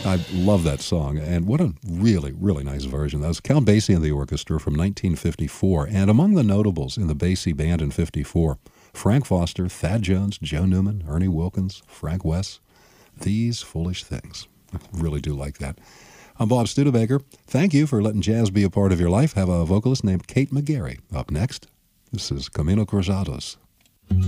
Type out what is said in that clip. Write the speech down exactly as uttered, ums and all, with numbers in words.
I love that song, and what a really, really nice version. That was Count Basie and the Orchestra from nineteen fifty-four, and among the notables in the Basie Band in fifty-four, Frank Foster, Thad Jones, Joe Newman, Ernie Wilkins, Frank West, These Foolish Things. I really do like that. I'm Bob Studebaker. Thank you for letting jazz be a part of your life. Have a vocalist named Kate McGarry up next. This is Camino Cruzados.